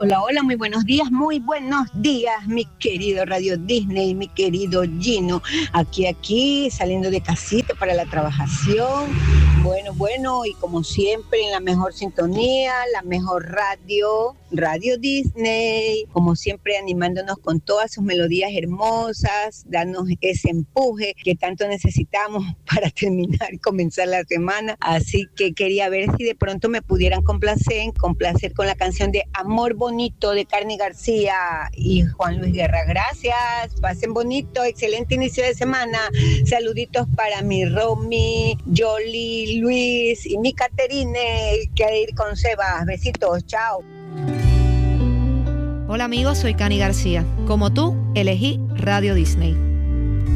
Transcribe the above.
Hola, hola, muy buenos días, mi querido Radio Disney, mi querido Gino. Aquí, saliendo de casita para la trabajación. Bueno, y como siempre, en la mejor sintonía, la mejor radio, Radio Disney, como siempre animándonos con todas sus melodías hermosas, darnos ese empuje que tanto necesitamos para terminar y comenzar la semana. Así que quería ver si de pronto me pudieran complacer con la canción de Amor Bonito de Carny García y Juan Luis Guerra. Gracias, pasen bonito, excelente inicio de semana. Saluditos para mi Romy, Jolie, Luis y mi Caterine, que ha de ir con Sebas. Besitos, chao. Hola amigos, soy Carny García. Como tú, elegí Radio Disney.